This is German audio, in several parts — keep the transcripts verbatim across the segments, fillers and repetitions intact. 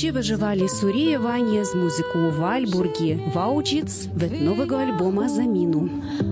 Ще виживали Сурія Ваня з музикою в Альбургі, Ваучіц від нового альбома «Заміну».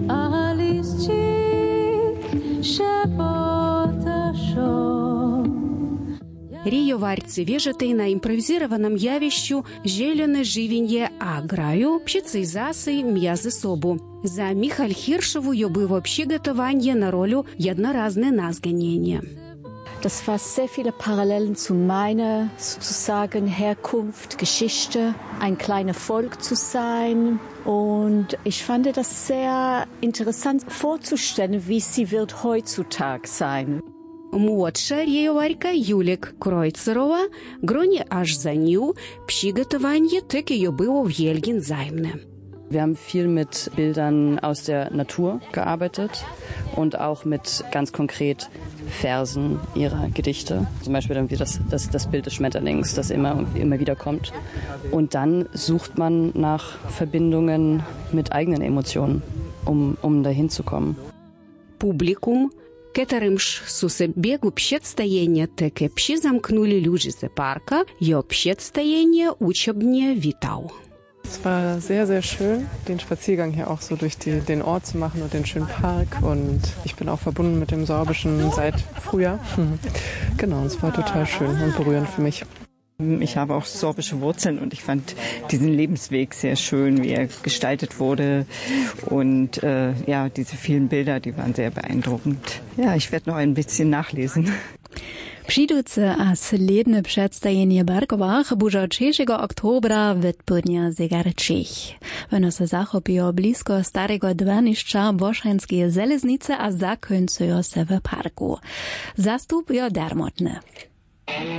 Ріо Варці вежатий на імпровізованому явищу «Зелене живінє аграю» пшіцей заси м'язи собу. За Михаль Хіршеву було приготування на ролю «Єдноразне назганення». Das war sehr viele Parallelen zu meiner sozusagen Herkunft, Geschichte, ein kleines Volk zu sein. Und ich fand das sehr interessant vorzustellen, wie sie wird heutzutage sein. Младша Ріоварка Юлік Кройцерова, гроні аж за ню, приготування таки й було в Єльгін займне. Wir haben viel mit Bildern aus der Natur gearbeitet und auch mit ganz konkret Versen ihrer Gedichte. Zum Beispiel dann wie das, das, das Bild des Schmetterlings, das immer, immer wieder kommt. Und dann sucht man nach Verbindungen mit eigenen Emotionen, um, um dahin zu kommen. Publikum, которым ж сусебегу przedstawienie takie przyzamknuli ludzie z parka, jo przedstawienie uczebnie witał. Es war sehr, sehr schön, den Spaziergang hier auch so durch die, den Ort zu machen und den schönen Park. Und ich bin auch verbunden mit dem Sorbischen seit früher. Genau, es war total schön und berührend für mich. Ich habe auch sorbische Wurzeln und ich fand diesen Lebensweg sehr schön, wie er gestaltet wurde. Und äh, ja, diese vielen Bilder, die waren sehr beeindruckend. Ja, ich werde noch ein bisschen nachlesen. Přijduce a sledne představení Barkovách bude třetího oktobra v Podnia Zegarčích. Ono se zachopilo blízko starého dvanišća Bošanské železnice a zakončuje se v parku. Zastup je darmotný.